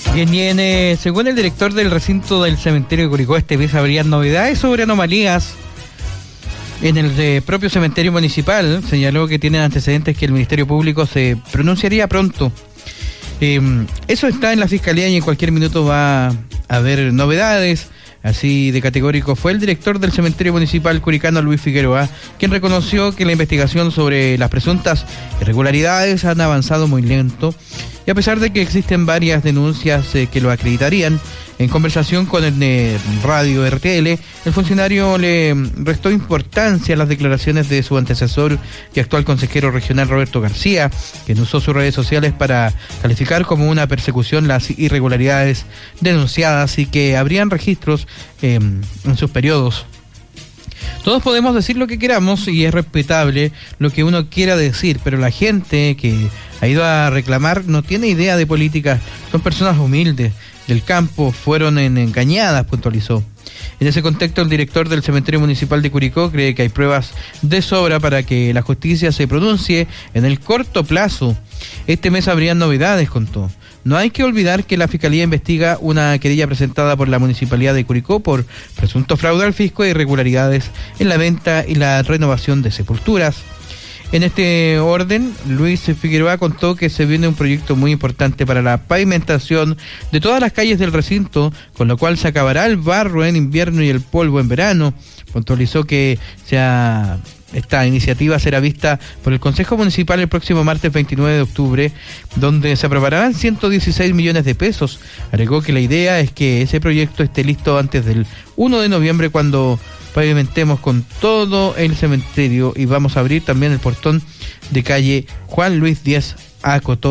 Bien, según el director del recinto del cementerio de Curicó, este mes habrían novedades sobre anomalías en el propio cementerio municipal. Señaló que tienen antecedentes que el Ministerio Público se pronunciaría pronto. Eso está en la Fiscalía y en cualquier minuto va a haber novedades. Así de categórico fue el director del cementerio municipal curicano, Luis Figueroa, quien reconoció que la investigación sobre las presuntas irregularidades han avanzado muy lento, y a pesar de que existen varias denuncias que lo acreditarían, en conversación con el radio RTL, el funcionario le restó importancia a las declaraciones de su antecesor y actual consejero regional Roberto García, quien usó sus redes sociales para calificar como una persecución las irregularidades denunciadas y que habrían registros en sus periodos. Todos podemos decir lo que queramos y es respetable lo que uno quiera decir, pero la gente que ha ido a reclamar no tiene idea de política, son personas humildes del campo, fueron engañadas, puntualizó. En ese contexto, el director del cementerio municipal de Curicó cree que hay pruebas de sobra para que la justicia se pronuncie en el corto plazo. Este mes habrían novedades, contó. No hay que olvidar que la Fiscalía investiga una querella presentada por la Municipalidad de Curicó por presunto fraude al fisco e irregularidades en la venta y la renovación de sepulturas. En este orden, Luis Figueroa contó que se viene un proyecto muy importante para la pavimentación de todas las calles del recinto, con lo cual se acabará el barro en invierno y el polvo en verano. Puntualizó que esta iniciativa será vista por el Consejo Municipal el próximo martes 29 de octubre, donde se aprobarán 116 millones de pesos. Agregó que la idea es que ese proyecto esté listo antes del 1 de noviembre, cuando pavimentemos con todo el cementerio, y vamos a abrir también el portón de calle Juan Luis Díaz a Cotó.